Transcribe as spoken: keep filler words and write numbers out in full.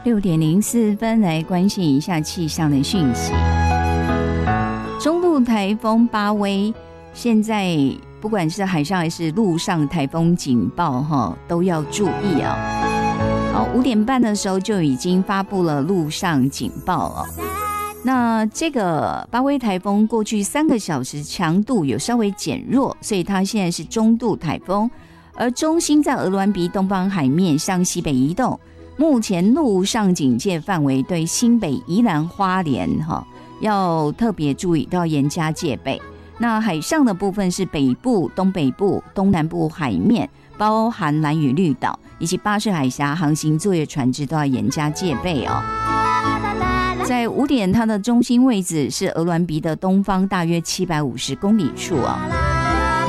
六点零四分，来关心一下气象的讯息。中部台风巴威，现在不管是海上还是陆上台风警报哈，都要注意啊。好，五点半的时候就已经发布了陆上警报了。那这个巴威台风过去三个小时强度有稍微减弱，所以它现在是中度台风，而中心在鹅銮鼻东方海面向西北移动。目前陆上警戒范围对新北、宜兰、花莲哈，要特别注意到严加戒备。那海上的部分是北部、东北部、东南部海面，包含兰屿绿岛以及巴士海峡航行作业船只都要严加戒备哦。在五点，它的中心位置是鹅銮鼻的东方大约七百五十公里处啊。